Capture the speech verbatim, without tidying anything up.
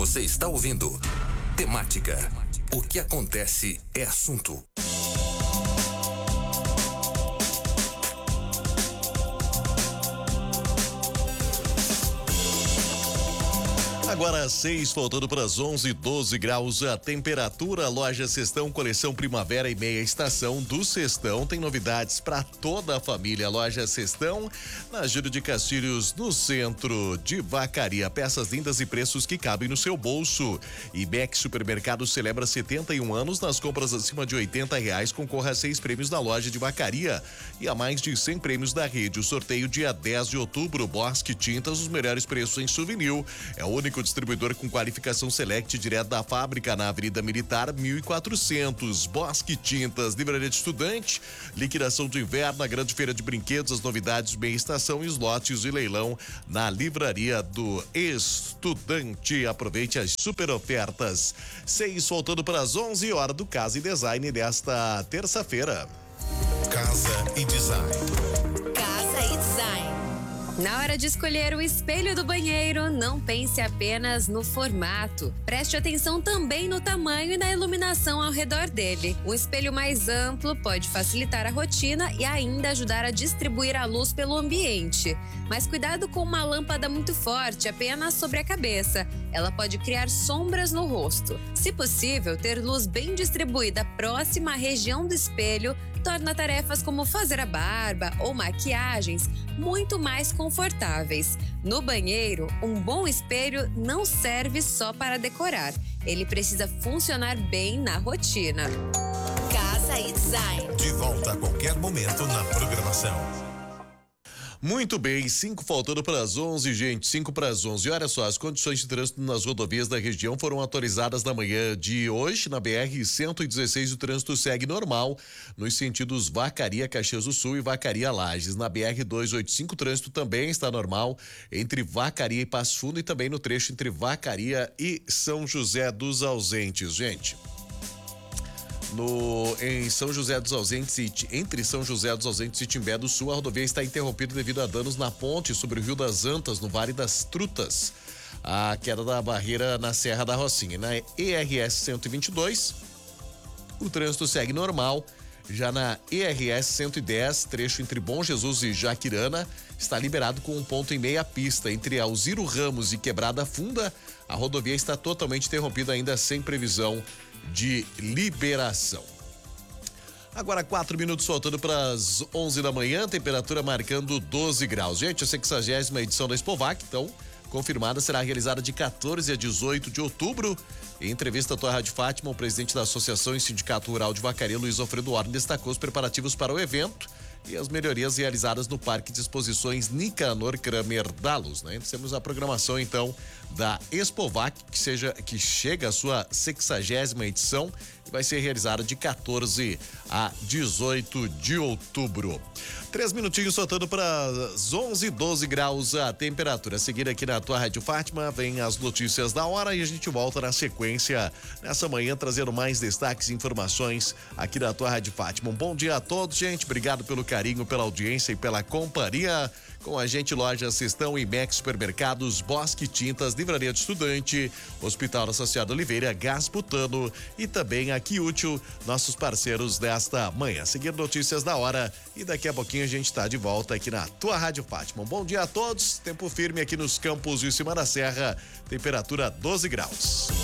Você está ouvindo Temática. O que acontece é assunto. Agora seis, faltando para as onze, doze graus a temperatura. Loja Cestão, coleção primavera e meia estação do Cestão. Tem novidades para toda a família. Loja Cestão, na Júlio de Castilhos, no centro de Vacaria. Peças lindas e preços que cabem no seu bolso. Ibex Supermercado celebra setenta e um anos. Nas compras acima de oitenta reais, concorra a seis prêmios da loja de Vacaria e a mais de cem prêmios da rede. O sorteio dia dez de outubro. Bosque Tintas, os melhores preços em souvenir. É o único distribuidor com qualificação Select direto da fábrica na Avenida Militar mil e quatrocentos. Bosque Tintas, livraria de estudante, liquidação de inverno, a grande feira de brinquedos, as novidades meia estação, slots e leilão na livraria do estudante. Aproveite as super ofertas. Seis, faltando para as onze, hora do Casa e Design desta terça-feira. Casa e Design. Casa e Design. Na hora de escolher o espelho do banheiro, não pense apenas no formato. Preste atenção também no tamanho e na iluminação ao redor dele. Um espelho mais amplo pode facilitar a rotina e ainda ajudar a distribuir a luz pelo ambiente. Mas cuidado com uma lâmpada muito forte apenas sobre a cabeça. Ela pode criar sombras no rosto. Se possível, ter luz bem distribuída próxima à região do espelho torna tarefas como fazer a barba ou maquiagens muito mais confortáveis. No banheiro, um bom espelho não serve só para decorar. Ele precisa funcionar bem na rotina. Casa e Design. De volta a qualquer momento na programação. Muito bem, cinco faltando para as onze, gente, cinco para as onze. Olha só, as condições de trânsito nas rodovias da região foram atualizadas na manhã de hoje. Na B R cento e dezesseis, o trânsito segue normal nos sentidos Vacaria, Caxias do Sul e Vacaria, Lages. Na B R duzentos e oitenta e cinco, o trânsito também está normal entre Vacaria e Passo Fundo e também no trecho entre Vacaria e São José dos Ausentes, gente. No, em São José dos Ausentes, entre São José dos Ausentes e Timbé do Sul, a rodovia está interrompida devido a danos na ponte sobre o Rio das Antas, no Vale das Trutas. A queda da barreira na Serra da Rocinha. Na E R S cento e vinte e dois, o trânsito segue normal. Já na E R S cento e dez, trecho entre Bom Jesus e Jaquirana, está liberado com um ponto em meia pista. Entre Alziro Ramos e Quebrada Funda, a rodovia está totalmente interrompida, ainda sem previsão de liberação. Agora quatro minutos faltando para as onze da manhã, temperatura marcando doze graus. Gente, a sexagésima edição da Expovac, então, confirmada, será realizada de quatorze a dezoito de outubro. Em entrevista à tua Rádio Fátima, o presidente da Associação e Sindicato Rural de Vacaria, Luiz Alfredo Orne, destacou os preparativos para o evento e as melhorias realizadas no Parque de Exposições Nicanor Kramer Dallos, né? Temos a programação, então, da Expovac, que, seja, que chega à sua sexagésima edição e vai ser realizada de quatorze a dezoito de outubro. Três minutinhos soltando para as onze, doze graus a temperatura. A seguir aqui na tua Rádio Fátima, vem as notícias da hora e a gente volta na sequência nessa manhã trazendo mais destaques e informações aqui da tua Rádio Fátima. Um bom dia a todos, gente. Obrigado pelo carinho, pela audiência e pela companhia. Com a gente, Loja Cestão, Imex Supermercados, Bosque Tintas, Livraria de Estudante, Hospital Associado Oliveira, Gás Butano e também Aqui Útil, nossos parceiros desta manhã. Seguindo notícias da hora e daqui a pouquinho a gente está de volta aqui na tua Rádio Fátima. Um bom dia a todos, tempo firme aqui nos campos de cima da serra, temperatura doze graus.